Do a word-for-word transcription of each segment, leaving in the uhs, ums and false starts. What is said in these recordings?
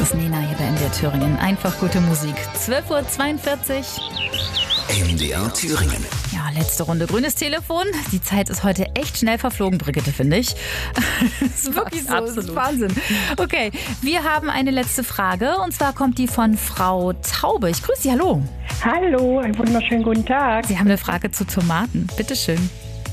ist Nena hier bei M D R Thüringen. Einfach gute Musik. zwölf Uhr zweiundvierzig. M D R Thüringen. Ja, letzte Runde grünes Telefon. Die Zeit ist heute echt schnell verflogen, Brigitte, finde ich. Das ist wirklich so, Absolut. das ist Wahnsinn. Okay, wir haben eine letzte Frage und zwar kommt die von Frau Taube. Ich grüße Sie, hallo. Hallo, einen wunderschönen guten Tag. Sie haben eine Frage zu Tomaten. Bitte schön.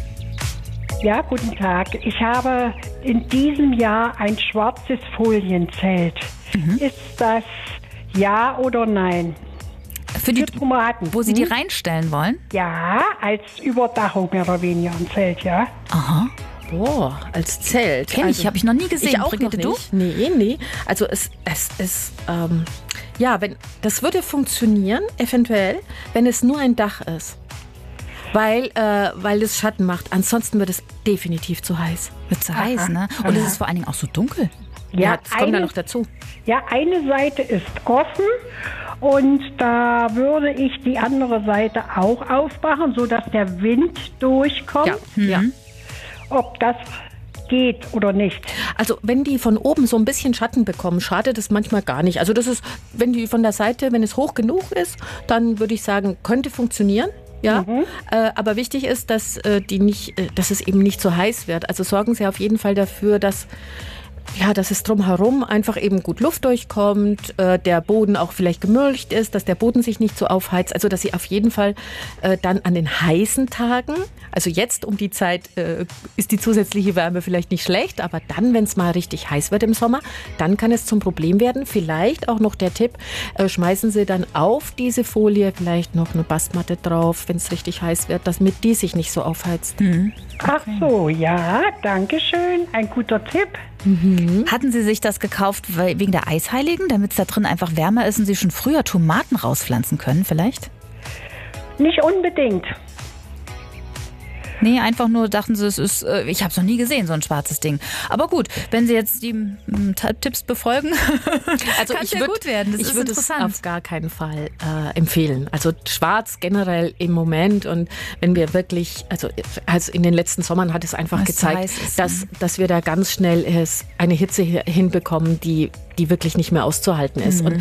Ja, guten Tag. Ich habe in diesem Jahr ein schwarzes Folienzelt. Mhm. Ist das ja oder nein? Für die Für Tomaten. Wo Sie hm? die reinstellen wollen? Ja, als Überdachung mehr oder weniger ein Zelt, ja. Aha. Boah, als Zelt. Kenn ich, Also, habe ich noch nie gesehen. Ich auch Brigitte, noch nicht. Nee, nee. Also es, es ist, ähm, ja, wenn, das würde funktionieren, eventuell, wenn es nur ein Dach ist. Weil, äh, weil es Schatten macht. Ansonsten wird es definitiv zu heiß. Wird zu heiß, ne? Und es ist vor allen Dingen auch so dunkel. Ja, Ja, das kommt eine- da noch dazu. Ja, eine Seite ist offen und da würde ich die andere Seite auch aufmachen, sodass der Wind durchkommt. Ja, ja. Ob das geht oder nicht. Also wenn die von oben so ein bisschen Schatten bekommen, schadet es manchmal gar nicht. Also das ist, wenn die von der Seite, wenn es hoch genug ist, dann würde ich sagen, könnte funktionieren. Ja, mhm. äh, aber wichtig ist, dass äh, die nicht, äh, dass es eben nicht so heiß wird. Also sorgen Sie auf jeden Fall dafür, dass ja, dass es drumherum einfach eben gut Luft durchkommt, äh, der Boden auch vielleicht gemulcht ist, dass der Boden sich nicht so aufheizt. Also dass Sie auf jeden Fall äh, dann an den heißen Tagen, also jetzt um die Zeit äh, ist die zusätzliche Wärme vielleicht nicht schlecht, aber dann, wenn es mal richtig heiß wird im Sommer, dann kann es zum Problem werden. Vielleicht auch noch der Tipp, äh, schmeißen Sie dann auf diese Folie vielleicht noch eine Bastmatte drauf, wenn es richtig heiß wird, damit die sich nicht so aufheizt. Mhm. Ach so, ja, danke schön. Ein guter Tipp. Mhm. Hatten Sie sich das gekauft weil- wegen der Eisheiligen, damit es da drin einfach wärmer ist und Sie schon früher Tomaten rauspflanzen können vielleicht? Nicht unbedingt. Nee, einfach nur dachten Sie, es ist, äh, ich habe es noch nie gesehen, so ein schwarzes Ding. Aber gut, wenn Sie jetzt die m, T- Tipps befolgen, Also kann ich ja würd, gut werden. Das ich ist würde es interessant. auf gar keinen Fall äh, empfehlen. Also schwarz generell im Moment und wenn wir wirklich, also, also in den letzten Sommern hat es einfach Weil's zu gezeigt, heiß ist, dass, ne? dass wir da ganz schnell es, eine Hitze hi- hinbekommen, die, die wirklich nicht mehr auszuhalten ist. Mhm. Und